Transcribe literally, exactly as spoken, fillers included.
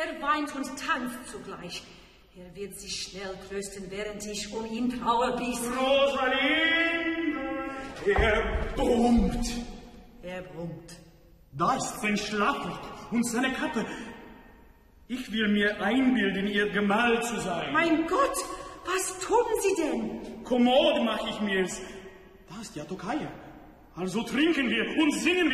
Er weint und tanzt zugleich. Er wird sich schnell trösten, während ich um ihn traue bis... Rosaline! Er brummt. Er brummt. Da ist sein Schlafrock und seine Kappe. Ich will mir einbilden, ihr Gemahl zu sein. Mein Gott, was tun Sie denn? Kommod mach ich mir's. Da ist ja Tokaja. Also trinken wir und singen wir.